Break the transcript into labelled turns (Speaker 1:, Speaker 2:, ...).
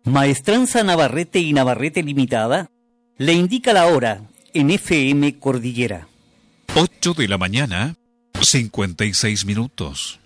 Speaker 1: Maestranza Navarrete y Navarrete Limitada le indica la hora en FM Cordillera.
Speaker 2: 8 de la mañana, 56 minutos.